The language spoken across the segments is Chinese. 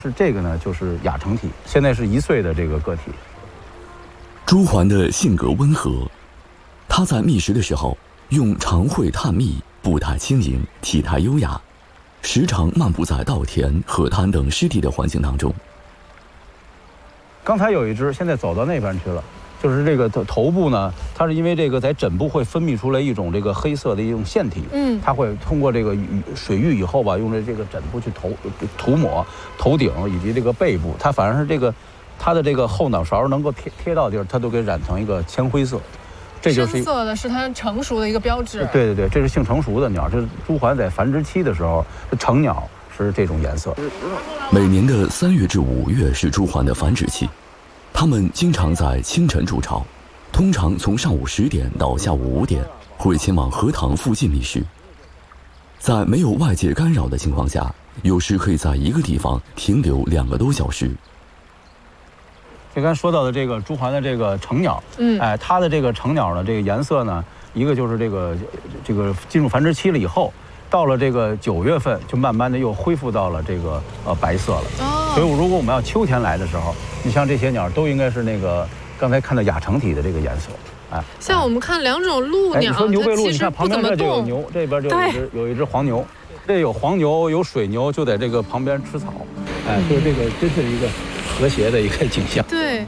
是这个呢，就是亚成体，现在是1岁的这个个体。 朱鹮的性格温和，它在觅食的时候用长喙探觅，步态轻盈，体态优雅，时常漫步在稻田、河滩等湿地的环境当中。 刚才有一只，现在走到那边去了。就是这个头部呢，它是因为这个在枕部会分泌出来一种这个黑色的一种腺体，它会通过这个水浴以后吧，用这个枕部去涂抹头顶以及这个背部，它反正是这个它的这个后脑勺能够贴到地儿，它都给染成一个铅灰色。这就是深色的是它成熟的一个标志。 对对对，这是性成熟的鸟，这是朱鹮在繁殖期的时候，成鸟是这种颜色。 每年的3月至5月是朱鹮的繁殖期。它们经常在清晨筑巢，通常从上午10点到下午5点，会前往荷塘附近觅食。在没有外界干扰的情况下，有时可以在一个地方停留2个多小时。 就刚才说到的这个朱鹮的这个成鸟，它的这个成鸟呢，这个颜色呢，一个就是这个进入繁殖期了以后，到了这个9月份，就慢慢的又恢复到了这个白色了。所以如果我们要秋天来的时候，你像这些鸟都应该是那个刚才看到亚成体的这个颜色。 像我们看2种鹭鸟， 你说牛背鹭， 你看旁边这就有牛，这边就有一只黄牛，这有黄牛有水牛，就在这个旁边吃草。就是这个真是一个和谐的一个景象。 对。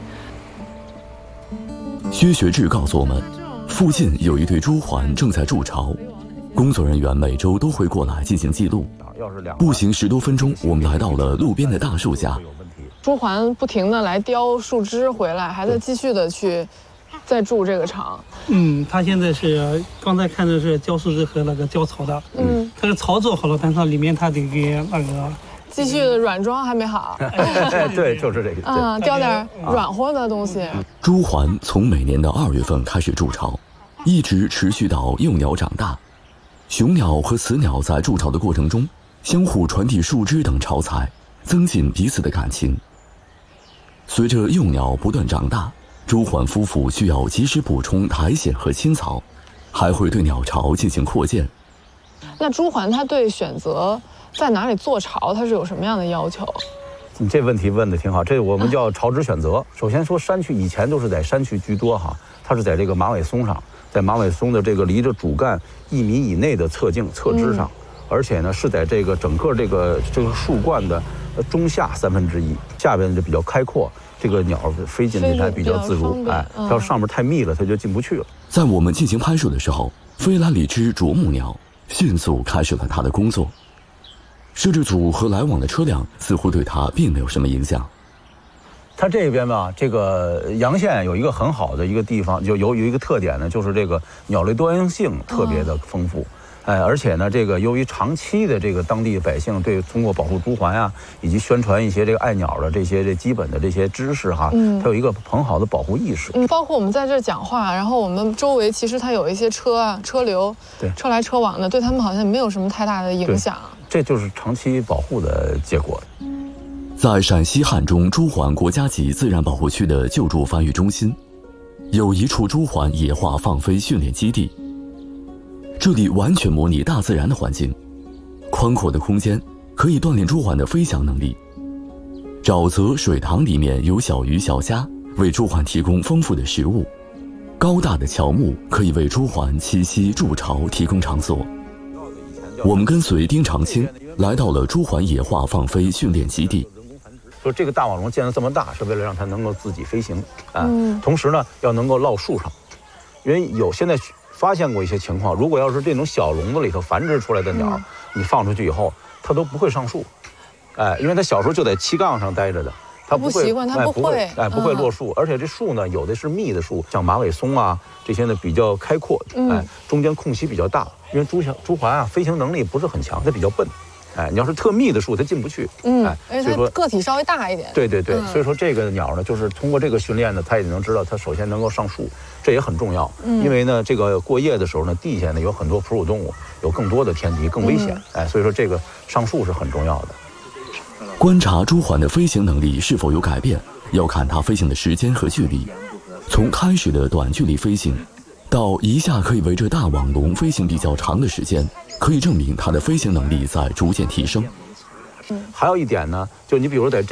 薛学志告诉我们，附近有一对朱鹮正在筑巢。工作人员每周都会过来进行记录。步行10多分钟，我们来到了路边的大树下。 朱鹮不停地来叼树枝回来，还在继续的去再筑这个巢。 它现在是刚才看的是叼树枝和那个叼草的。它是巢做好了，但是里面它得给那个继续的软装还没好。 对，就是这个。 叼点软和的东西。 朱鹮从每年的2月份开始筑巢，一直持续到幼鸟长大。雄鸟和雌鸟在筑巢的过程中，相互传递树枝等巢材，增进彼此的感情。随着幼鸟不断长大，朱鹮夫妇需要及时补充苔藓和青草，还会对鸟巢进行扩建。 那朱鹮它对选择在哪里做巢，它是有什么样的要求？ 你这问题问得挺好，这我们叫巢殖选择。首先说山区，以前都是在山区居多哈，它是在这个马尾松上，在马尾松的这个离着主干1米以内的侧茎侧枝上，而且呢是在这个整个这个树冠的中下1/3，下边就比较开阔，这个鸟飞进去才比较自如。它要上面太密了，它就进不去了。 在我们进行拍摄的时候，飞来了一只啄木鸟，迅速开始了它的工作。摄制组和来往的车辆似乎对它并没有什么影响。 它这边吧，这个阳县有一个很好的一个地方，就有一个特点呢，就是这个鸟类多样性特别的丰富。而且呢，这个由于长期的这个当地百姓通过保护朱鹮啊，以及宣传一些这个爱鸟的这基本的这些知识哈，它有一个很好的保护意识。 包括我们在这讲话，然后我们周围其实它有一些车流，车来车往的，对他们好像没有什么太大的影响。 这就是长期保护的结果。 在陕西汉中朱鹮国家级自然保护区的救助繁育中心，有一处朱鹮野化放飞训练基地。这里完全模拟大自然的环境，宽阔的空间可以锻炼朱鹮的飞翔能力。沼泽水塘里面有小鱼小虾，为朱鹮提供丰富的食物。高大的乔木可以为朱鹮栖息筑巢提供场所。我们跟随丁长青来到了朱鹮野化放飞训练基地。 说这个大网笼建得这么大，是为了让它能够自己飞行同时呢，要能够落树上，因为现在发现过一些情况，如果要是这种小笼子里头繁殖出来的鸟，你放出去以后，它都不会上树，因为它小时候就在旗杠上待着的，它不习惯，它不会落树，而且这树呢，有的是密的树，像马尾松啊这些呢比较开阔，中间空隙比较大，因为朱鹮啊飞行能力不是很强，它比较笨。你要是特密的树，它进不去。 而且它个体稍微大一点。 对，所以说这个鸟呢，就是通过这个训练呢，它也能知道它首先能够上树，这也很重要。因为呢，这个过夜的时候呢，地下呢有很多哺乳动物，有更多的天敌，更危险。所以说这个上树是很重要的。 观察朱鹮的飞行能力是否有改变，要看它飞行的时间和距离。从开始的短距离飞行，到一下可以围着大网笼飞行比较长的时间。可以证明它的飞行能力在逐渐提升。 还有一点呢，就你比如在这